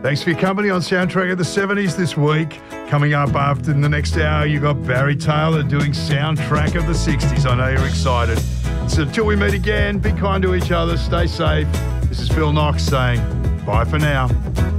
Thanks for your company on Soundtrack of the 70s this week. Coming up after in the next hour, you got Barry Taylor doing Soundtrack of the 60s. I know you're excited. So until we meet again, be kind to each other, stay safe. This is Phil Knox saying bye for now.